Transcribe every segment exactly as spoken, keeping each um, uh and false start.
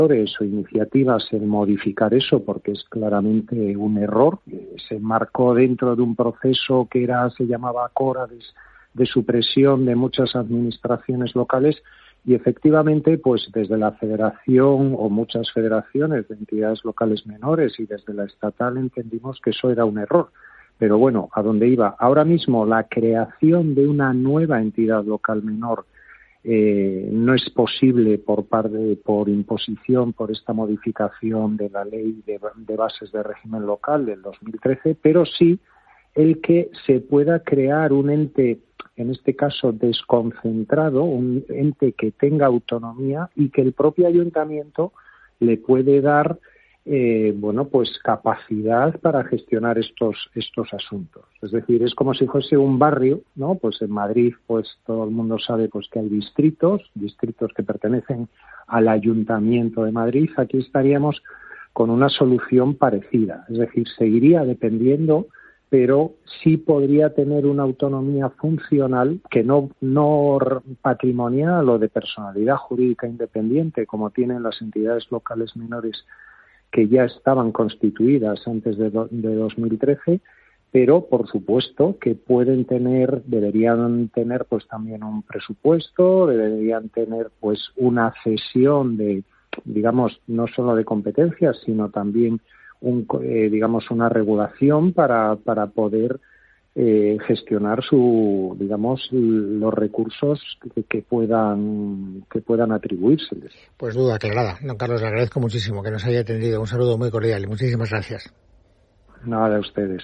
o iniciativas en modificar eso porque es claramente un error. Se marcó dentro de un proceso que era se llamaba CORA de, de supresión de muchas administraciones locales y efectivamente pues desde la federación o muchas federaciones de entidades locales menores y desde la estatal entendimos que eso era un error. Pero bueno, ¿a dónde iba? Ahora mismo la creación de una nueva entidad local menor Eh, no es posible por parte, por imposición, por esta modificación de la ley de, de bases de régimen local del dos mil trece, pero sí el que se pueda crear un ente, en este caso desconcentrado, un ente que tenga autonomía y que el propio ayuntamiento le puede dar Eh, bueno, pues capacidad para gestionar estos estos asuntos. Es decir, es como si fuese un barrio, ¿no? Pues en Madrid, pues todo el mundo sabe pues que hay distritos, distritos que pertenecen al Ayuntamiento de Madrid. Aquí estaríamos con una solución parecida. Es decir, seguiría dependiendo, pero sí podría tener una autonomía funcional que no, no patrimonial o de personalidad jurídica independiente, como tienen las entidades locales menores que ya estaban constituidas antes de, do, de dos mil trece, pero por supuesto que pueden tener, deberían tener pues también un presupuesto, deberían tener pues una cesión de, digamos, no solo de competencias, sino también un, eh, digamos, una regulación para, para poder Eh, gestionar su, digamos, los recursos que, que puedan que puedan atribuírseles. Pues duda aclarada. Don Carlos, le agradezco muchísimo que nos haya atendido. Un saludo muy cordial y muchísimas gracias. Nada, a ustedes.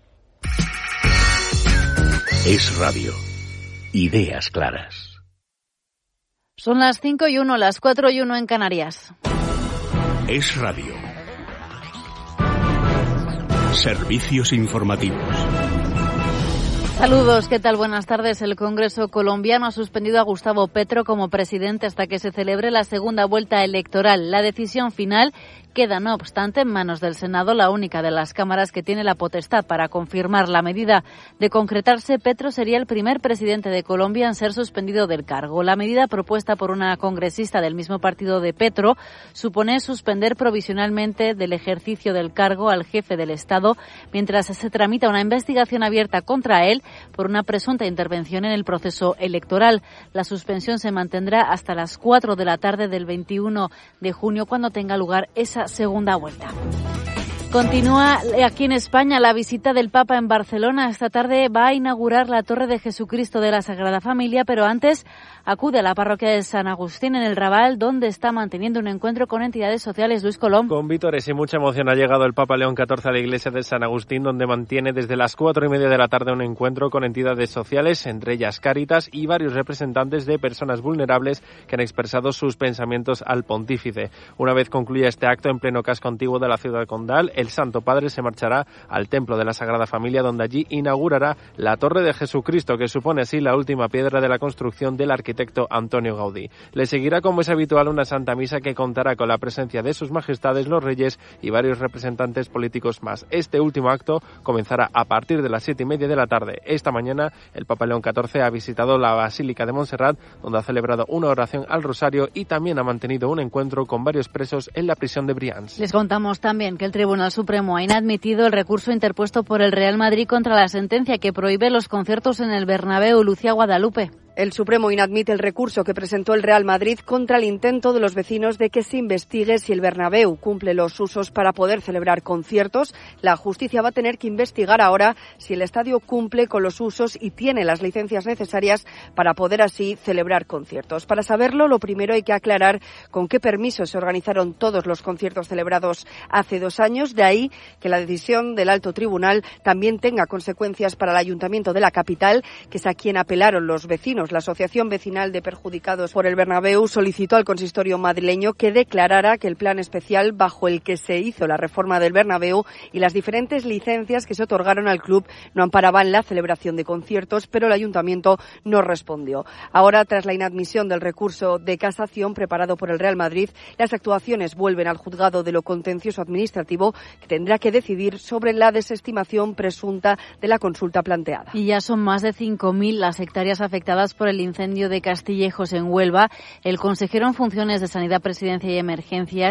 Es Radio. Ideas claras. Son las cinco y uno, las cuatro y uno en Canarias. Es Radio. Servicios informativos. Saludos, ¿qué tal? Buenas tardes. El Congreso colombiano ha suspendido a Gustavo Petro como presidente hasta que se celebre la segunda vuelta electoral. La decisión final queda, no obstante, en manos del Senado, la única de las cámaras que tiene la potestad para confirmar la medida. De concretarse, Petro sería el primer presidente de Colombia en ser suspendido del cargo. La medida propuesta por una congresista del mismo partido de Petro supone suspender provisionalmente del ejercicio del cargo al jefe del Estado mientras se tramita una investigación abierta contra él por una presunta intervención en el proceso electoral. La suspensión se mantendrá hasta las cuatro de la tarde del veintiuno de junio, cuando tenga lugar esa segunda vuelta. Continúa aquí en España la visita del Papa en Barcelona. Esta tarde va a inaugurar la Torre de Jesucristo de la Sagrada Familia, pero antes acude a la parroquia de San Agustín en el Raval, donde está manteniendo un encuentro con entidades sociales. Luis Colón. Con vítores y mucha emoción ha llegado el Papa León catorce a la iglesia de San Agustín, donde mantiene desde las cuatro y media de la tarde un encuentro con entidades sociales, entre ellas Cáritas y varios representantes de personas vulnerables que han expresado sus pensamientos al pontífice. Una vez concluya este acto en pleno casco antiguo de la ciudad condal, el Santo Padre se marchará al Templo de la Sagrada Familia, donde allí inaugurará la Torre de Jesucristo, que supone así la última piedra de la construcción del arquitecto Antonio Gaudí. Le seguirá, como es habitual, una Santa Misa que contará con la presencia de sus majestades los reyes y varios representantes políticos más. Este último acto comenzará a partir de las siete y media de la tarde. Esta mañana el Papa León catorce ha visitado la Basílica de Montserrat, donde ha celebrado una oración al Rosario y también ha mantenido un encuentro con varios presos en la prisión de Brians. Les contamos también que el Tribunal Supremo ha inadmitido el recurso interpuesto por el Real Madrid contra la sentencia que prohíbe los conciertos en el Bernabéu. Lucía Guadalupe. El Supremo inadmite el recurso que presentó el Real Madrid contra el intento de los vecinos de que se investigue si el Bernabéu cumple los usos para poder celebrar conciertos. La justicia va a tener que investigar ahora si el estadio cumple con los usos y tiene las licencias necesarias para poder así celebrar conciertos. Para saberlo, lo primero hay que aclarar con qué permiso se organizaron todos los conciertos celebrados hace dos años. De ahí que la decisión del Alto Tribunal también tenga consecuencias para el Ayuntamiento de la capital, que es a quien apelaron los vecinos. La Asociación Vecinal de Perjudicados por el Bernabéu solicitó al consistorio madrileño que declarara que el plan especial bajo el que se hizo la reforma del Bernabéu y las diferentes licencias que se otorgaron al club no amparaban la celebración de conciertos, pero el ayuntamiento no respondió. Ahora, tras la inadmisión del recurso de casación preparado por el Real Madrid, las actuaciones vuelven al juzgado de lo contencioso administrativo, que tendrá que decidir sobre la desestimación presunta de la consulta planteada. Y ya son más de cinco mil las hectáreas afectadas afectadas por el incendio de Castillejos en Huelva. El consejero en funciones de Sanidad, Presidencia y Emergencias,